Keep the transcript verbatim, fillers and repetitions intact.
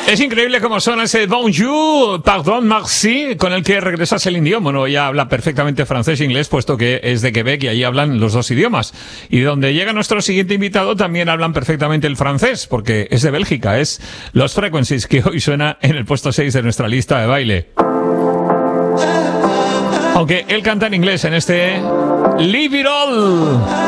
Es increíble cómo suena ese bonjour, pardon, merci, con el que regresa Celine Dion. Bueno, ella habla perfectamente francés e inglés, puesto que es de Quebec y allí hablan los dos idiomas. Y donde llega nuestro siguiente invitado también hablan perfectamente el francés, porque es de Bélgica, es Los Frequencies, que hoy suena en el puesto seis de nuestra lista de baile. Aunque él canta en inglés en este Leave It All.